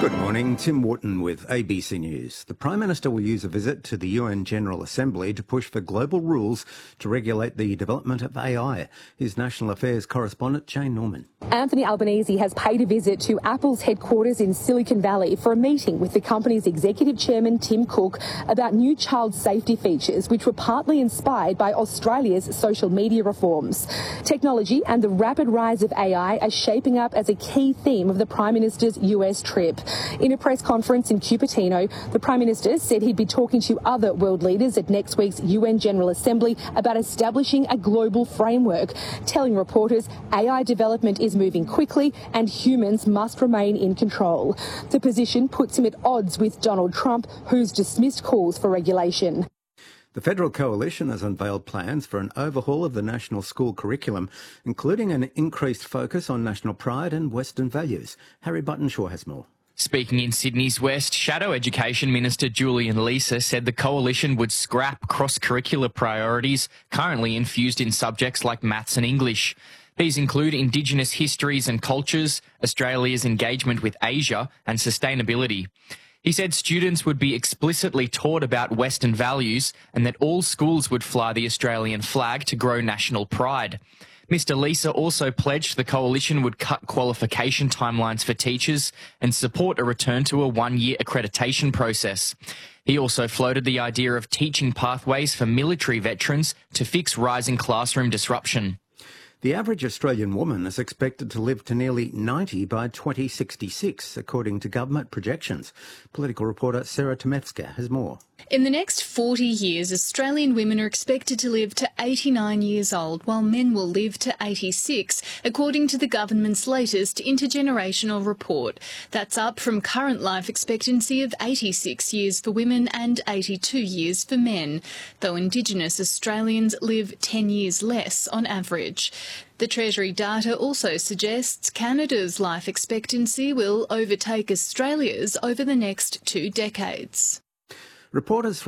Good morning, Tim Wharton with ABC News. The Prime Minister will use a visit to the UN General Assembly to push for global rules to regulate the development of AI. Here's National Affairs correspondent Jane Norman. Anthony Albanese has paid a visit to Apple's headquarters in Silicon Valley for a meeting with the company's executive chairman Tim Cook about new child safety features which were partly inspired by Australia's social media reforms. Technology and the rapid rise of AI are shaping up as a key theme of the Prime Minister's US trip. In a press conference in Cupertino, the Prime Minister said he'd be talking to other world leaders at next week's UN General Assembly about establishing a global framework, telling reporters AI development is moving quickly and humans must remain in control. The position puts him at odds with Donald Trump, who's dismissed calls for regulation. The Federal Coalition has unveiled plans for an overhaul of the national school curriculum, including an increased focus on national pride and Western values. Harry Buttonshaw has more. Speaking in Sydney's West, Shadow Education Minister Julian Leeser said the coalition would scrap cross-curricular priorities currently infused in subjects like maths and English. These include Indigenous histories and cultures, Australia's engagement with Asia and sustainability. He said students would be explicitly taught about Western values and that all schools would fly the Australian flag to grow national pride. Mr Leeser also pledged the coalition would cut qualification timelines for teachers and support a return to a one-year accreditation process. He also floated the idea of teaching pathways for military veterans to fix rising classroom disruption. The average Australian woman is expected to live to nearly 90 by 2066, according to government projections. Political reporter Sarah Tomevska has more. In the next 40 years, Australian women are expected to live to 89 years old, while men will live to 86, according to the government's latest intergenerational report. That's up from current life expectancy of 86 years for women and 82 years for men, though Indigenous Australians live 10 years less on average. The Treasury data also suggests Canada's life expectancy will overtake Australia's over the next 2 decades. Reporters